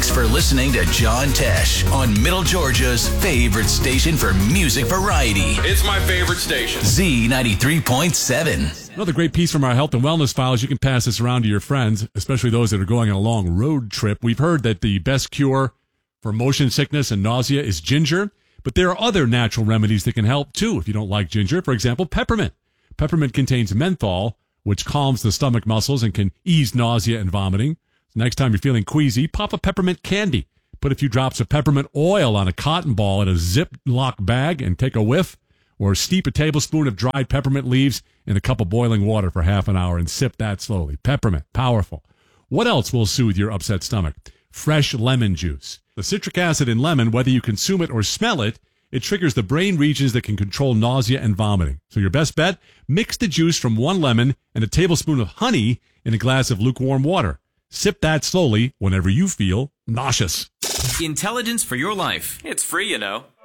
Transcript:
Thanks for listening to John Tesh on Middle Georgia's favorite station for music variety. It's my favorite station. Z93.7. Another great piece from our health and wellness files. You can pass this around to your friends, especially those that are going on a long road trip. We've heard that the best cure for motion sickness and nausea is ginger, but there are other natural remedies that can help too if you don't like ginger. For example, peppermint. Peppermint contains menthol, which calms the stomach muscles and can ease nausea and vomiting. So next time you're feeling queasy, pop a peppermint candy. Put a few drops of peppermint oil on a cotton ball in a Ziploc bag and take a whiff, or steep a tablespoon of dried peppermint leaves in a cup of boiling water for half an hour and sip that slowly. Peppermint, powerful. What else will soothe your upset stomach? Fresh lemon juice. The citric acid in lemon, whether you consume it or smell it, it triggers the brain regions that can control nausea and vomiting. So your best bet, mix the juice from 1 lemon and a tablespoon of honey in a glass of lukewarm water. Sip that slowly whenever you feel nauseous. Intelligence for your life. It's free, you know.